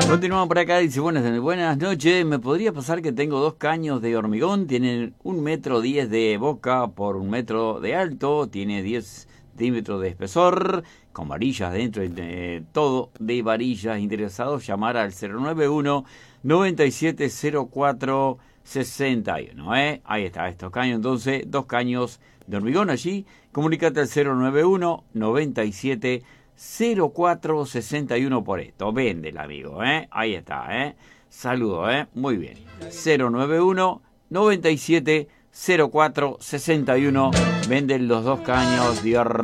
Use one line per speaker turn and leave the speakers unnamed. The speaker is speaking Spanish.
Continuamos por acá, dice, buenas noches, ¿me podría pasar que tengo 2 caños de hormigón? Tienen 1,10 m de boca por 1 metro de alto, tiene 10 centímetros de espesor, con varillas dentro, todo de varillas. Interesados, llamar al 091-9704-61, Ahí está, estos caños, entonces, 2 caños de hormigón allí. Comunícate al 091-9704-61 por esto. Vende el amigo, Ahí está, Saludos, muy bien. 091-9704-61. Venden los 2 caños de hormigón.